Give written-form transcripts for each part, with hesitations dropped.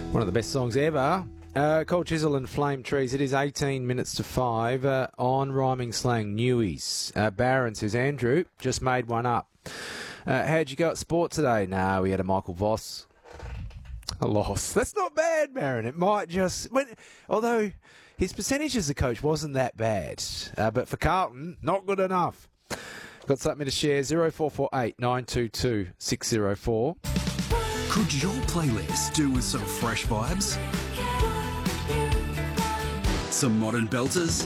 One of the best songs ever. Cold Chisel and Flame Trees. It is 18 minutes to 5 on Rhyming Slang Newies. Barron says, Andrew, just made one up. How'd you go at sport today? No, we had a Michael Voss. A loss. That's not bad, Barron. It might just... although his percentage as a coach wasn't that bad. But for Carlton, not good enough. Got something to share. 0448 922 604. Could your playlist do with some fresh vibes? Some modern belters?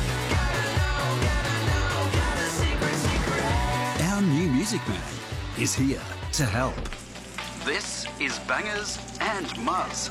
Our new music man is here to help. This is Bangers and Muzz.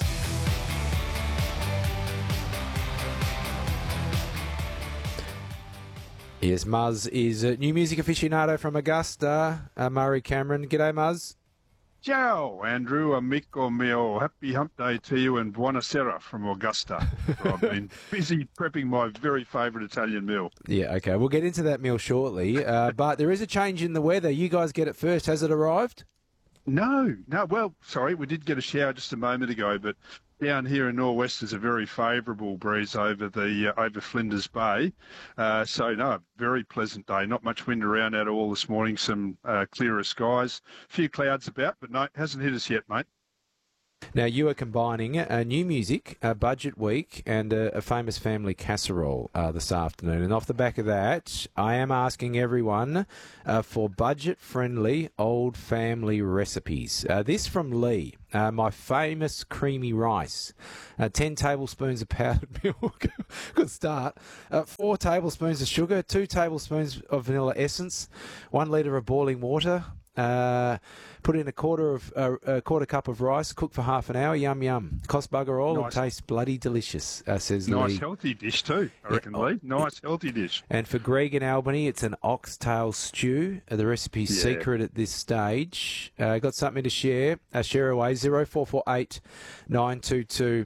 Yes, Muzz is a new music aficionado from Augusta, Murray Cameron. G'day, Muzz. Ciao, Andrew, amico mio. Happy hump day to you and buonasera from Augusta. I've been busy prepping my very favourite Italian meal. Yeah, okay. We'll get into that meal shortly. But there is a change in the weather. You guys get it first. Has it arrived? No. Well, sorry, we did get a shower just a moment ago, but down here in Norwest is a very favourable breeze over over Flinders Bay. So, no, very pleasant day. Not much wind around at all this morning. Some clearer skies. A few clouds about, but no, it hasn't hit us yet, mate. Now, you are combining new music, Budget Week, and a famous family casserole this afternoon. And off the back of that, I am asking everyone for budget-friendly old family recipes. This from Lee, my famous creamy rice, 10 tablespoons of powdered milk, good start, 4 tablespoons of sugar, 2 tablespoons of vanilla essence, 1 litre of boiling water, put in a quarter cup of rice, cook for half an hour. Yum yum. Cost bugger all. Nice. And tastes bloody delicious. Says Nice Lee. healthy dish too, I reckon, Lee. Nice healthy dish. And for Greg in Albany, it's an oxtail stew. The recipe's secret at this stage. Got something to share? Share away. 0448 922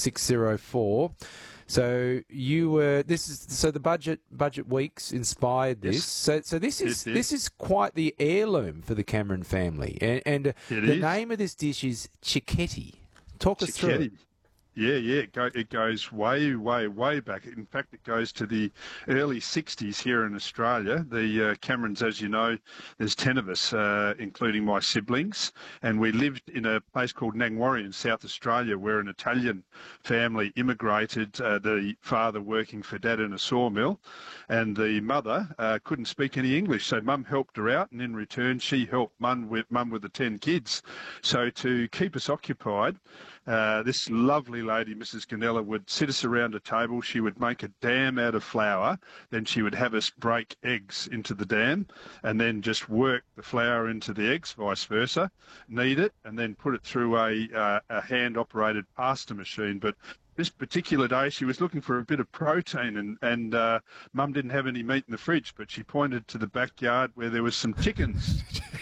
604. So you were. The budget weeks inspired this. Yes. So this is quite the heirloom for the Cameron family, and the name of this dish is cicchetti. Talk us through it. Yeah. It goes way, way, way back. In fact, it goes to the early 60s here in Australia. The Camerons, as you know, there's 10 of us, including my siblings, and we lived in a place called Nangwarry in South Australia where an Italian family immigrated, the father working for Dad in a sawmill, and the mother couldn't speak any English, so Mum helped her out, and in return she helped Mum with the 10 kids. So to keep us occupied, this lovely lady, Mrs. Ganella, would sit us around a table. She would make a dam out of flour. Then she would have us break eggs into the dam and then just work the flour into the eggs, vice versa, knead it, and then put it through a hand-operated pasta machine. But this particular day, she was looking for a bit of protein, and Mum didn't have any meat in the fridge, but she pointed to the backyard where there was some chickens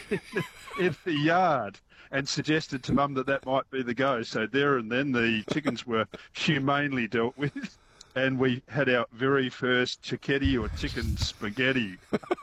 in the yard, and suggested to Mum that might be the go. So there and then the chickens were humanely dealt with, and we had our very first cicchetti or chicken spaghetti.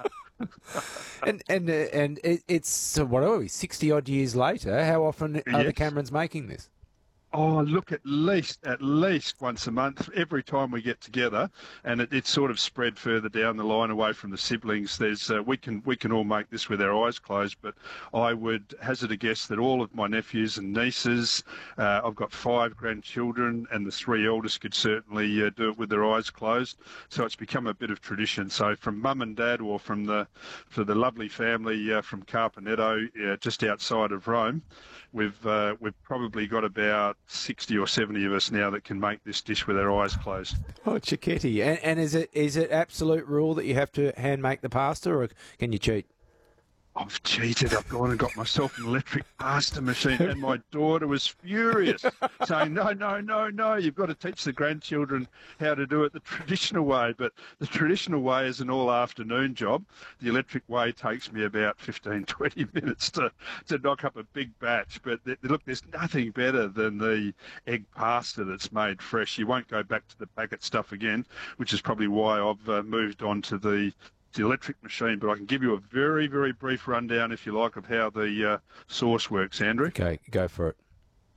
and it's so what are we? 60 odd years later. How often are the Camerons making this? Oh, look, at least once a month, every time we get together, and it's sort of spread further down the line away from the siblings. There's we can all make this with our eyes closed, but I would hazard a guess that all of my nephews and nieces, I've got 5 grandchildren, and the 3 eldest could certainly do it with their eyes closed. So it's become a bit of tradition. So from Mum and Dad, or for the lovely family from Carpenetto, just outside of Rome, we've probably got about 60 or 70 of us now that can make this dish with our eyes closed. Oh, cicchetti. And is it absolute rule that you have to hand make the pasta, or can you cheat? I've cheated. I've gone and got myself an electric pasta machine, and my daughter was furious, saying, no, you've got to teach the grandchildren how to do it the traditional way. But the traditional way is an all-afternoon job. The electric way takes me about 15, 20 minutes to knock up a big batch. But look, there's nothing better than the egg pasta that's made fresh. You won't go back to the packet stuff again, which is probably why I've moved on to the electric machine, but I can give you a very, very brief rundown, if you like, of how the sauce works, Andrew. Okay, go for it.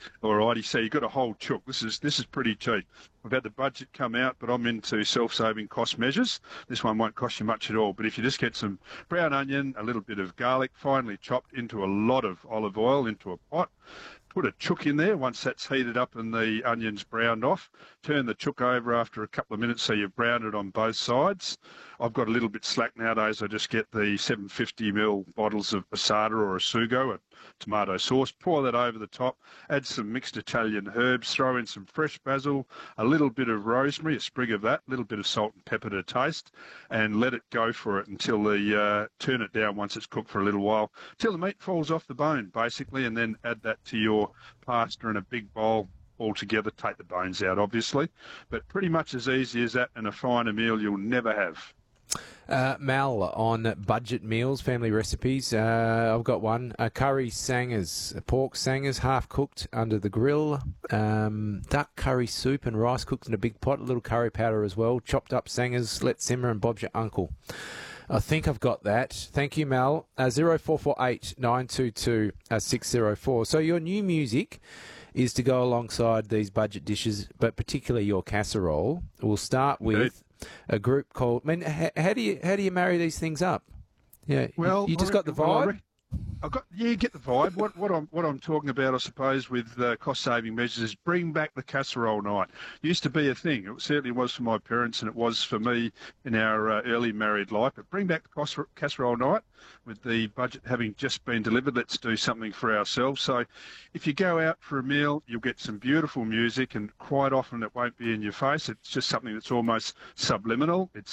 All righty, so you've got a whole chook. This is pretty cheap. We've had the budget come out, but I'm into self-saving cost measures. This one won't cost you much at all. But if you just get some brown onion, a little bit of garlic, finely chopped into a lot of olive oil into a pot, put a chook in there once that's heated up and the onion's browned off. Turn the chook over after a couple of minutes so you've browned it on both sides. I've got a little bit slack nowadays. I just get the 750ml bottles of Asada or Asugo, a tomato sauce, pour that over the top, add some mixed Italian herbs, throw in some fresh basil, a little bit of rosemary, a sprig of that, a little bit of salt and pepper to taste, and let it go for it until turn it down once it's cooked for a little while, till the meat falls off the bone, basically, and then add that to your pasta in a big bowl all together. Take the bones out, obviously, but pretty much as easy as that, and a finer meal you'll never have. Mal, on budget meals, family recipes, I've got one. Curry sangers, pork sangers, half cooked under the grill. Duck curry soup and rice cooked in a big pot, a little curry powder as well. Chopped up sangers, let simmer, and Bob's your uncle. I think I've got that. Thank you, Mal. 0448 922 604. So your new music is to go alongside these budget dishes, but particularly your casserole. We'll start with a group called. I mean, how do you marry these things up? Yeah, well, you just got the vibe. You get the vibe. What I'm talking about, I suppose, with cost-saving measures is bring back the casserole night. It used to be a thing. It certainly was for my parents, and it was for me in our early married life. But bring back the casserole night. With the budget having just been delivered, let's do something for ourselves. So if you go out for a meal, you'll get some beautiful music, and quite often it won't be in your face. It's just something that's almost subliminal. It's